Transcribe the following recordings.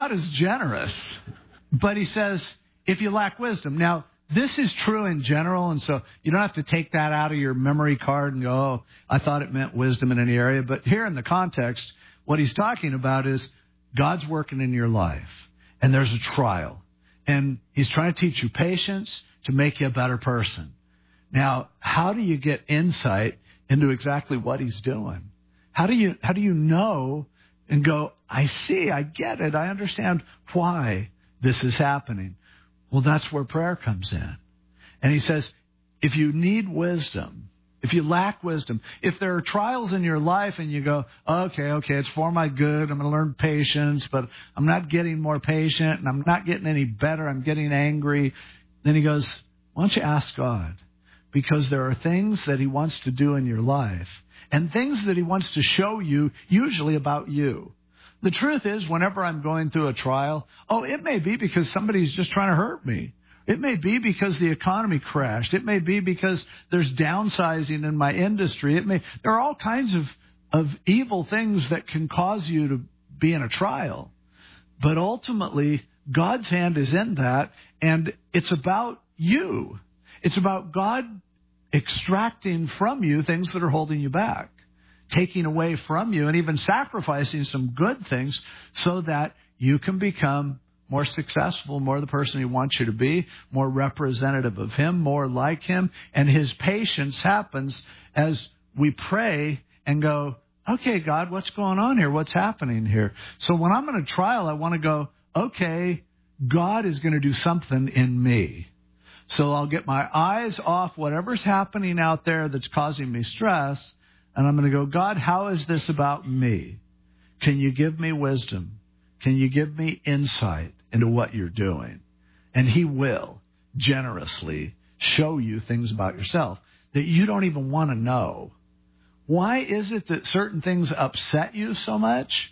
God is generous. But he says, if you lack wisdom. Now, this is true in general, and so you don't have to take that out of your memory card and go, oh, I thought it meant wisdom in any area. But here in the context, what he's talking about is God's working in your life, and there's a trial. And he's trying to teach you patience to make you a better person. Now, how do you get insight into exactly what he's doing? How do you know and go, I see, I get it, I understand why this is happening? Well, that's where prayer comes in. And he says, if you need wisdom, if you lack wisdom, if there are trials in your life and you go, okay, it's for my good, I'm going to learn patience, but I'm not getting more patient and I'm not getting any better, I'm getting angry. Then he goes, why don't you ask God? Because there are things that he wants to do in your life and things that he wants to show you, usually about you. The truth is, whenever I'm going through a trial, it may be because somebody's just trying to hurt me. It may be because the economy crashed. It may be because there's downsizing in my industry. There are all kinds of evil things that can cause you to be in a trial. But ultimately, God's hand is in that, and it's about you. It's about God extracting from you things that are holding you back, taking away from you, and even sacrificing some good things so that you can become more successful, more the person he wants you to be, more representative of him, more like him. And his patience happens as we pray and go, okay, God, what's going on here? What's happening here? So when I'm in a trial, I want to go, okay, God is going to do something in me. So I'll get my eyes off whatever's happening out there that's causing me stress, and I'm going to go, God, how is this about me? Can you give me wisdom? Can you give me insight into what you're doing? And he will generously show you things about yourself that you don't even want to know. Why is it that certain things upset you so much?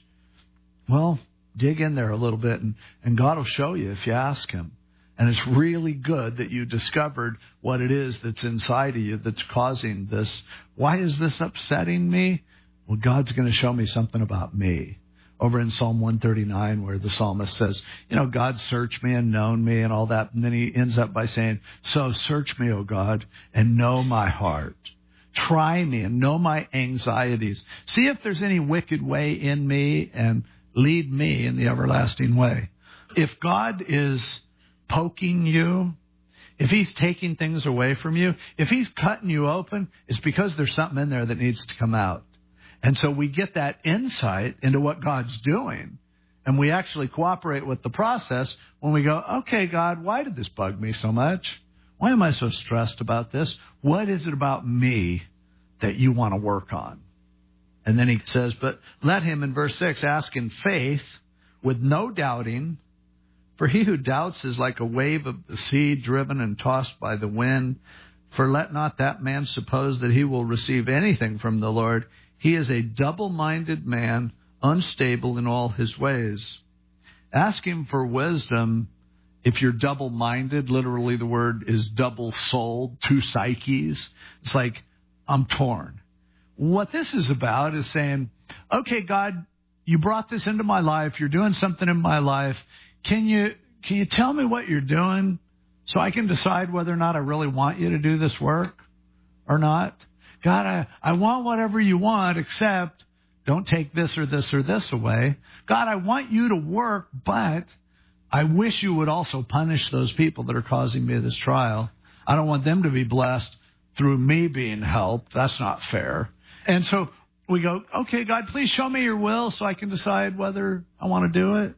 Well, dig in there a little bit, and God will show you if you ask him. And it's really good that you discovered what it is that's inside of you that's causing this. Why is this upsetting me? Well, God's going to show me something about me. Over in Psalm 139, where the psalmist says, God searched me and known me and all that. And then he ends up by saying, so search me, O God, and know my heart. Try me and know my anxieties. See if there's any wicked way in me and lead me in the everlasting way. If God is poking you, if he's taking things away from you, if he's cutting you open, it's because there's something in there that needs to come out. And so we get that insight into what God's doing, and we actually cooperate with the process when we go, okay, God, why did this bug me so much? Why am I so stressed about this? What is it about me that you want to work on? And then he says, but let him, in verse 6, ask in faith with no doubting. For he who doubts is like a wave of the sea driven and tossed by the wind. For let not that man suppose that he will receive anything from the Lord. He is a double-minded man, unstable in all his ways. Ask him for wisdom. If you're double-minded, literally the word is double-souled, two psyches. It's like, I'm torn. What this is about is saying, okay, God, you brought this into my life. You're doing something in my life. Can you tell me what you're doing so I can decide whether or not I really want you to do this work or not? God, I want whatever you want, except don't take this or this or this away. God, I want you to work, but I wish you would also punish those people that are causing me this trial. I don't want them to be blessed through me being helped. That's not fair. And so we go, okay, God, please show me your will so I can decide whether I want to do it.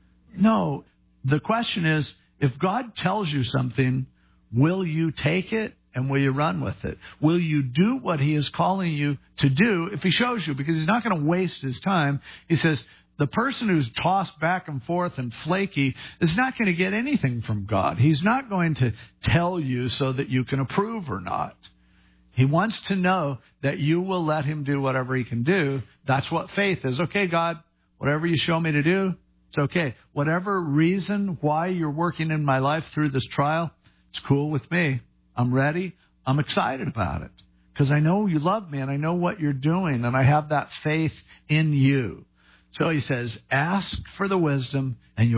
No, the question is, if God tells you something, will you take it and will you run with it? Will you do what he is calling you to do if he shows you? Because he's not going to waste his time. He says, the person who's tossed back and forth and flaky is not going to get anything from God. He's not going to tell you so that you can approve or not. He wants to know that you will let him do whatever he can do. That's what faith is. Okay, God, whatever you show me to do, it's okay. Whatever reason why you're working in my life through this trial, it's cool with me. I'm ready. I'm excited about it because I know you love me and I know what you're doing and I have that faith in you. So he says, ask for the wisdom and you'll